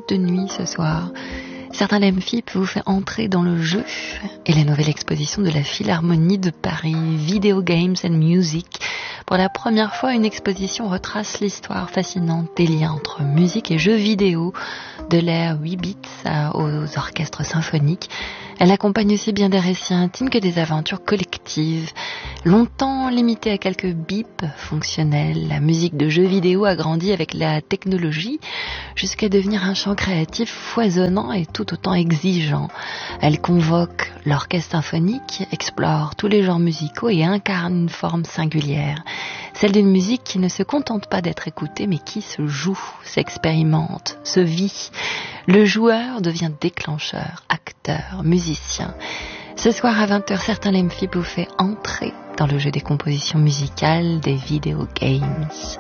boîte de nuit ce soir. Certains Lemfip vous fait entrer dans le jeu et la nouvelle exposition de la Philharmonie de Paris, Video Games and Music. Pour la première fois, une exposition retrace l'histoire fascinante des liens entre musique et jeux vidéo, de l'ère 8 bits aux orchestres symphoniques. Elle accompagne aussi bien des récits intimes que des aventures collectives. Longtemps limitée à quelques bips fonctionnels, la musique de jeux vidéo a grandi avec la technologie jusqu'à devenir un champ créatif foisonnant et tout autant exigeant. Elle convoque l'orchestre symphonique, explore tous les genres musicaux et incarne une forme singulière. Celle d'une musique qui ne se contente pas d'être écoutée mais qui se joue, s'expérimente, se vit. Le joueur devient déclencheur, acteur, musicien. Ce soir à 20h, certains Lemfip vous fait entrer dans le jeu des compositions musicales des Video Games.